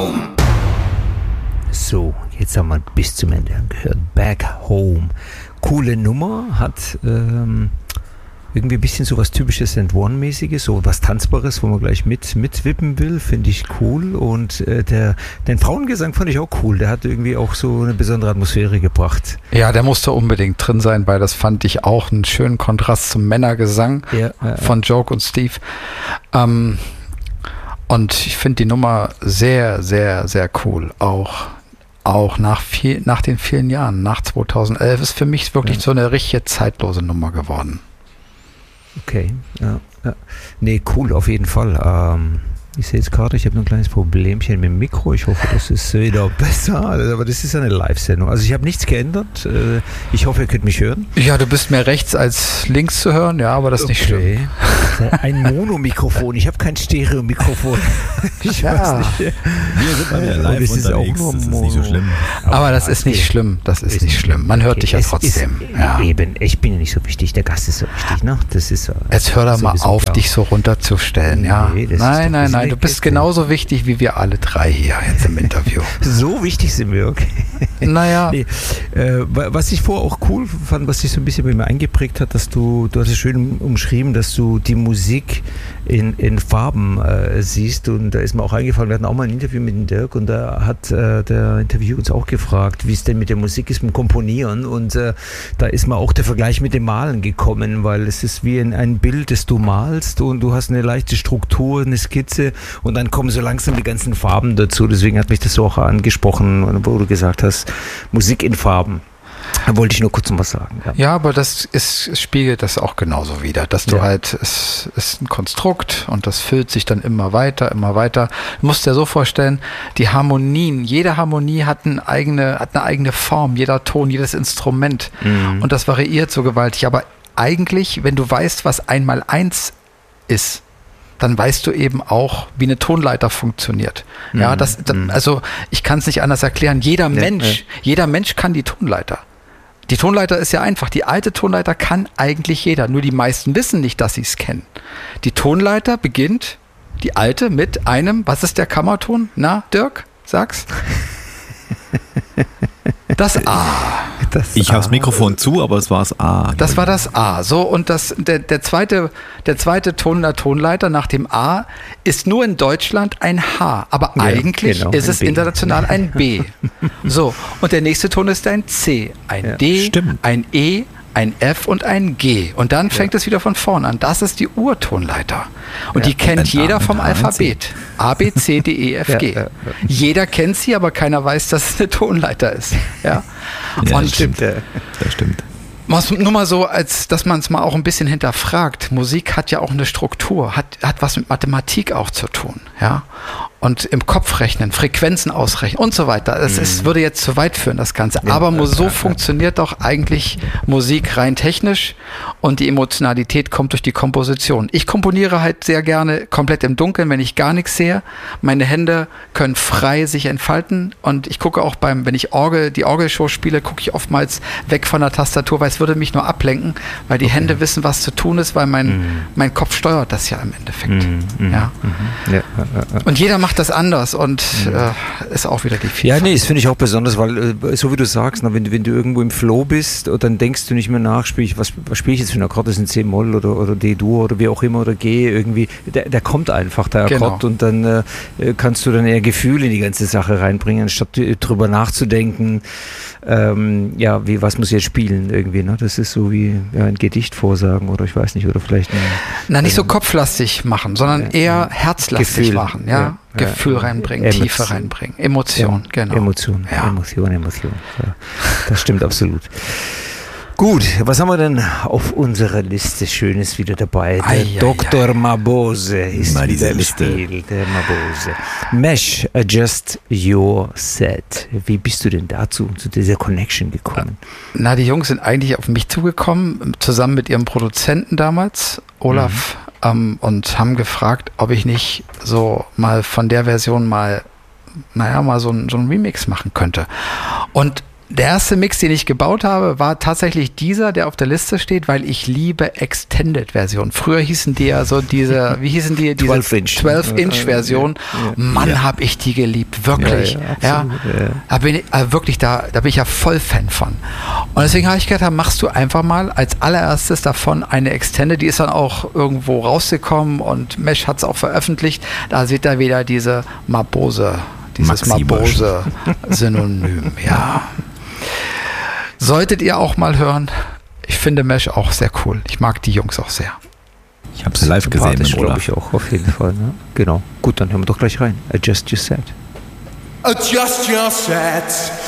Home. So, jetzt haben wir bis zum Ende gehört. Back Home. Coole Nummer, hat irgendwie ein bisschen so was typisches And-One-mäßiges, so was Tanzbares, wo man gleich mitwippen will, finde ich cool. Und den Frauengesang fand ich auch cool. Der hat irgendwie auch so eine besondere Atmosphäre gebracht. Ja, der musste unbedingt drin sein, weil das fand ich auch einen schönen Kontrast zum Männergesang von Joke und Steve. Und ich finde die Nummer sehr, sehr, sehr cool. Auch nach den vielen Jahren, nach 2011, ist für mich wirklich so eine richtige zeitlose Nummer geworden. Okay, ja. Nee, cool, auf jeden Fall. Ich sehe jetzt gerade, ich habe ein kleines Problemchen mit dem Mikro. Ich hoffe, das ist wieder besser. Aber das ist eine Live-Sendung. Also ich habe nichts geändert. Ich hoffe, ihr könnt mich hören. Ja, du bist mehr rechts als links zu hören. Ja, aber das ist nicht schlimm. Ein Monomikrofon. Ich habe kein Stereomikrofon. Ich weiß nicht. Wir sind mal wieder live unterwegs. Das ist nicht so schlimm. Aber das ist nicht schlimm. Das ist nicht schlimm. Man hört dich ja trotzdem. Eben, ich bin ja nicht so wichtig. Der Gast ist so wichtig. Ne? Das ist so. Jetzt hör doch mal auf, dich so runterzustellen. Ja. Nein. Du bist genauso wichtig wie wir alle drei hier jetzt im Interview. So wichtig sind wir, okay. Naja. Nee, was ich vorher auch cool fand, was sich so ein bisschen bei mir eingeprägt hat, dass du hast es schön umschrieben, dass du die Musik in Farben siehst. Und da ist mir auch eingefallen, wir hatten auch mal ein Interview mit dem Dirk und da hat der Interview uns auch gefragt, wie es denn mit der Musik ist, mit dem Komponieren. Und da ist mir auch der Vergleich mit dem Malen gekommen, weil es ist wie ein Bild, das du malst und du hast eine leichte Struktur, eine Skizze und dann kommen so langsam die ganzen Farben dazu. Deswegen hat mich das so auch angesprochen, wo du gesagt hast, Musik in Farben. Da wollte ich nur kurz noch was sagen. Ja, aber spiegelt das auch genauso wider, dass du halt, es ist ein Konstrukt und das füllt sich dann immer weiter. Du musst dir so vorstellen, die Harmonien, jede Harmonie hat eine eigene Form, jeder Ton, jedes Instrument und das variiert so gewaltig. Aber eigentlich, wenn du weißt, was 1x1 ist, dann weißt du eben auch, wie eine Tonleiter funktioniert. Ja, also ich kann es nicht anders erklären. Jeder Mensch kann die Tonleiter. Die Tonleiter ist ja einfach. Die alte Tonleiter kann eigentlich jeder. Nur die meisten wissen nicht, dass sie es kennen. Die Tonleiter beginnt, die alte, mit einem, was ist der Kammerton? Na, Dirk, sag's. Das A. Ich habe das Mikrofon zu, aber es war das A. Das war das A. So, und der zweite Ton der Tonleiter nach dem A ist nur in Deutschland ein H. Aber eigentlich ist es international ein B. So, und der nächste Ton ist ein C, ein D, ein E, ein F und ein G. Und dann fängt es wieder von vorne an. Das ist die Urtonleiter. Und die kennt jeder vom Alphabet. A, B, C, D, E, F, G. Jeder kennt sie, aber keiner weiß, dass es eine Tonleiter ist. Ja, das stimmt. Das stimmt. Nur mal so, als dass man es mal auch ein bisschen hinterfragt. Musik hat ja auch eine Struktur, hat was mit Mathematik auch zu tun. Ja. Und im Kopf rechnen, Frequenzen ausrechnen und so weiter. Das würde jetzt zu weit führen, das Ganze. Aber so funktioniert doch eigentlich Musik rein technisch und die Emotionalität kommt durch die Komposition. Ich komponiere halt sehr gerne komplett im Dunkeln, wenn ich gar nichts sehe. Meine Hände können frei sich entfalten und ich gucke auch wenn ich die Orgelshow spiele, gucke ich oftmals weg von der Tastatur, weil es würde mich nur ablenken, weil die Hände wissen, was zu tun ist, weil mein Kopf steuert das ja im Endeffekt. Und jeder macht das anders und ist auch wieder die Vielfalt. Ja, nee, das finde ich auch besonders, weil so wie du sagst, wenn du irgendwo im Flow bist, dann denkst du nicht mehr nach, was spiele ich jetzt für einen Akkord, das ist ein C-Moll oder D-Dur oder wie auch immer oder G irgendwie, der kommt einfach, der Akkord und dann kannst du dann eher Gefühle in die ganze Sache reinbringen, anstatt drüber nachzudenken, was muss ich jetzt spielen irgendwie, ne? Das ist so wie ein Gedicht vorsagen oder ich weiß nicht, oder vielleicht nicht so kopflastig machen, sondern eher herzlastig machen, Gefühl reinbringen, Tiefe reinbringen, Emotion, genau. Emotion. Ja, das stimmt absolut. Gut, was haben wir denn auf unserer Liste Schönes wieder dabei? Der Dr. Mabuse ist mal diese wieder im Spiel, der Mabuse. Mesh, Adjust Your Set. Wie bist du denn zu dieser Connection gekommen? Na, die Jungs sind eigentlich auf mich zugekommen, zusammen mit ihrem Produzenten damals, Olaf, und haben gefragt, ob ich nicht so mal von der Version mal so ein Remix machen könnte. Und Der erste Mix, den ich gebaut habe, war tatsächlich dieser, der auf der Liste steht, weil ich liebe Extended-Versionen. Früher hießen die ja so diese, wie hießen die? Diese 12-Inch-Version. Mann, habe ich die geliebt, wirklich. Ja, da bin ich wirklich, da bin ich ja voll Fan von. Und deswegen habe ich gedacht, machst du einfach mal als allererstes davon eine Extended, die ist dann auch irgendwo rausgekommen und Mesh hat es auch veröffentlicht. Da seht ihr wieder diese Mabose, dieses Mabose-Synonym, ja. Solltet ihr auch mal hören. Ich finde Mesh auch sehr cool. Ich mag die Jungs auch sehr. Ich habe sie live gesehen, glaube ich auch, auf jeden Fall. Ne? Genau. Gut, dann hören wir doch gleich rein. Adjust Your Set. Adjust your set.